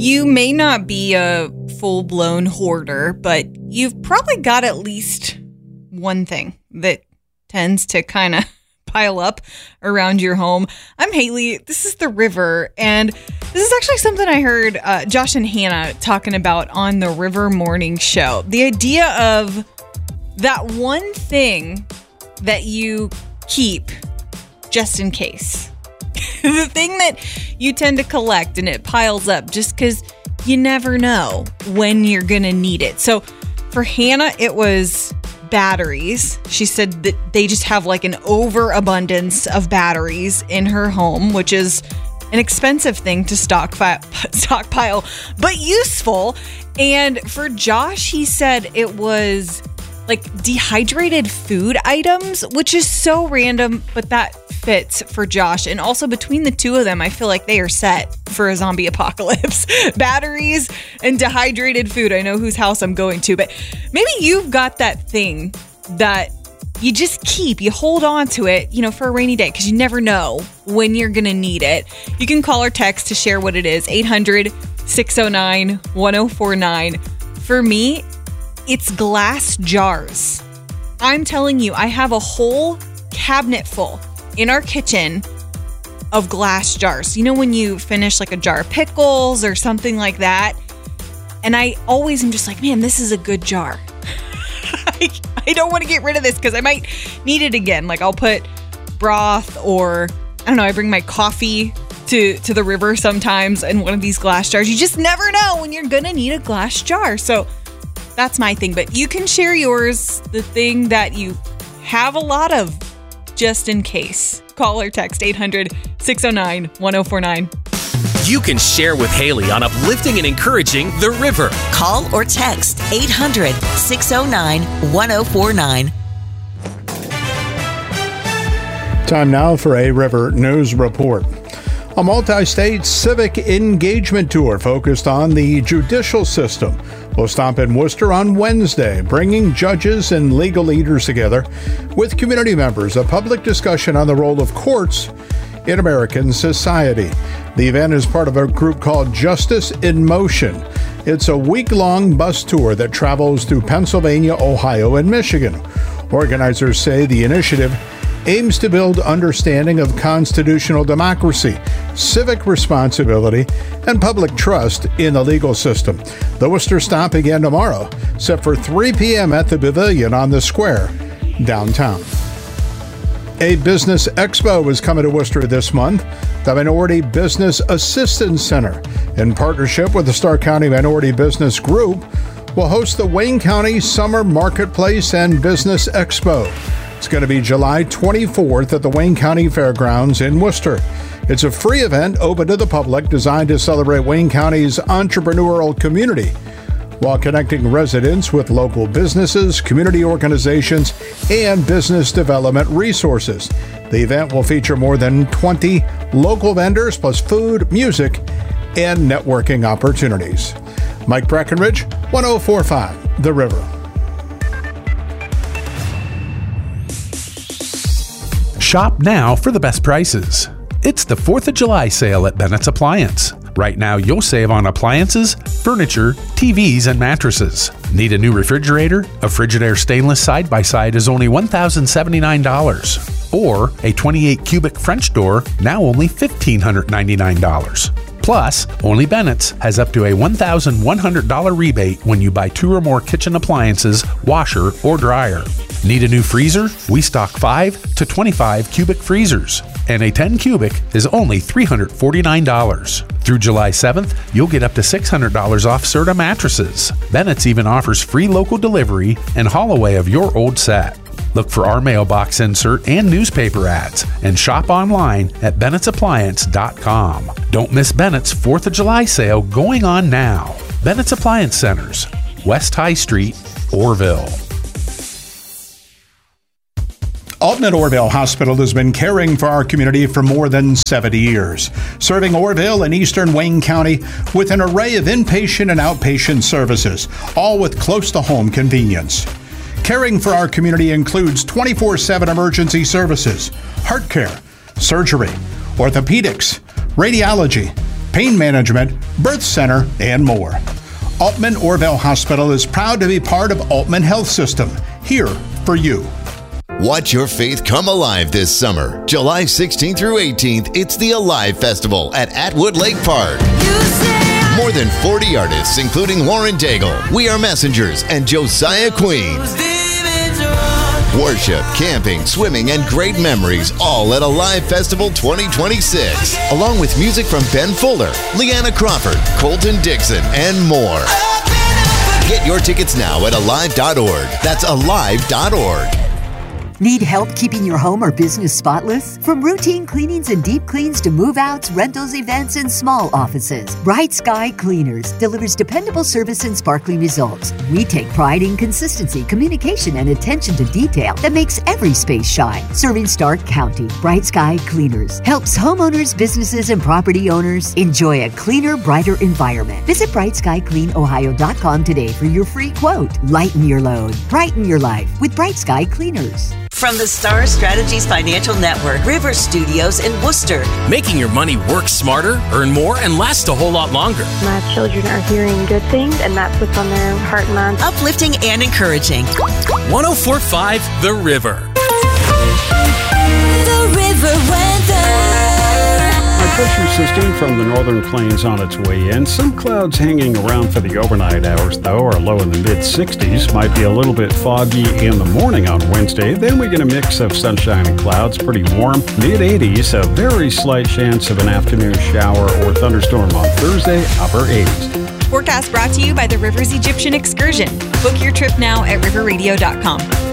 You may not be a full-blown hoarder, but you've probably got at least one thing that tends to kind of pile up around your home. I'm Haley. This is The River, and this is actually something I heard Josh and Hannah talking about on the River Morning Show. The idea of that one thing that you keep just in case. The thing that you tend to collect and it piles up just because you never know when you're going to need it. So for Hannah, it was batteries. She said that they just have like an overabundance of batteries in her home, which is an expensive thing to stockpile, but useful. And for Josh, he said it was like dehydrated food items, which is so random, but that fits for Josh. And also between the two of them, I feel like they are set for a zombie apocalypse. Batteries and dehydrated food. I know whose house I'm going to, but maybe you've got that thing that you just keep, you hold on to it, for a rainy day because you never know when you're going to need it. You can call or text to share what it is. 800-609-1049. For me, it's glass jars. I'm telling you, I have a whole cabinet full in our kitchen of glass jars. When you finish like a jar of pickles or something like that. And I always am just like, man, this is a good jar. I don't want to get rid of this because I might need it again. Like I'll put broth or, I don't know, I bring my coffee to the river sometimes in one of these glass jars. You just never know when you're going to need a glass jar. So that's my thing. But you can share yours, the thing that you have a lot of, just in case. Call or text 800-609-1049. You can share with Haley on uplifting and encouraging The River. Call or text 800-609-1049. Time now for a River News Report. A multi-state civic engagement tour focused on the judicial system will stop in Worcester on Wednesday, bringing judges and legal leaders together with community members. A public discussion on the role of courts in American society. The event is part of a group called Justice in Motion. It's a week-long bus tour that travels through Pennsylvania, Ohio, and Michigan. Organizers say the initiative aims to build understanding of constitutional democracy, civic responsibility, and public trust in the legal system. The Worcester stop began tomorrow, set for 3 p.m. at the Pavilion on the Square, downtown. A business expo is coming to Worcester this month. The Minority Business Assistance Center, in partnership with the Stark County Minority Business Group, will host the Wayne County Summer Marketplace and Business Expo. It's going to be July 24th at the Wayne County Fairgrounds in Worcester. It's a free event open to the public designed to celebrate Wayne County's entrepreneurial community while connecting residents with local businesses, community organizations, and business development resources. The event will feature more than 20 local vendors plus food, music, and networking opportunities. Mike Breckenridge, 1045 The River. Shop now for the best prices. It's the 4th of July sale at Bennett's Appliance. Right now, you'll save on appliances, furniture, TVs, and mattresses. Need a new refrigerator? A Frigidaire stainless side-by-side is only $1,079. Or a 28 cubic French door, now only $1,599. Plus, only Bennett's has up to a $1,100 rebate when you buy 2 or more kitchen appliances, washer, or dryer. Need a new freezer? We stock 5 to 25 cubic freezers, and a 10 cubic is only $349. Through July 7th, you'll get up to $600 off Serta mattresses. Bennett's even offers free local delivery and haul away of your old set. Look for our mailbox insert and newspaper ads and shop online at bennettsappliance.com. Don't miss Bennett's 4th of July sale going on now. Bennett's Appliance Centers, West High Street, Orrville. Alton Orrville Hospital has been caring for our community for more than 70 years, serving Orrville and eastern Wayne County with an array of inpatient and outpatient services, all with close-to-home convenience. Caring for our community includes 24/7 emergency services, heart care, surgery, orthopedics, radiology, pain management, birth center, and more. Altman Orville Hospital is proud to be part of Altman Health System, here for you. Watch your faith come alive this summer. July 16th through 18th, it's the Alive Festival at Atwood Lake Park. More than 40 artists, including Lauren Daigle, We Are Messengers, and Josiah Queen. Worship, camping, swimming, and great memories, all at Alive Festival 2026. Along with music from Ben Fuller, Leanna Crawford, Colton Dixon, and more. Get your tickets now at alive.org. That's alive.org. Need help keeping your home or business spotless? From routine cleanings and deep cleans to move-outs, rentals, events, and small offices, Bright Sky Cleaners delivers dependable service and sparkling results. We take pride in consistency, communication, and attention to detail that makes every space shine. Serving Stark County, Bright Sky Cleaners helps homeowners, businesses, and property owners enjoy a cleaner, brighter environment. Visit brightskycleanohio.com today for your free quote. Lighten your load, brighten your life with Bright Sky Cleaners. From the Star Strategies Financial Network, River Studios in Worcester. Making your money work smarter, earn more, and last a whole lot longer. My children are hearing good things, and that's what's on their heart and mind. Uplifting and encouraging. 104.5 The River. The River weather. A pressure system from the northern plains on its way in. Some clouds hanging around for the overnight hours, though, are low in the mid-60s. Might be a little bit foggy in the morning on Wednesday. Then we get a mix of sunshine and clouds, pretty warm. Mid-80s, a very slight chance of an afternoon shower or thunderstorm on Thursday, upper 80s. Forecast brought to you by the Rivers Egyptian Excursion. Book your trip now at riverradio.com.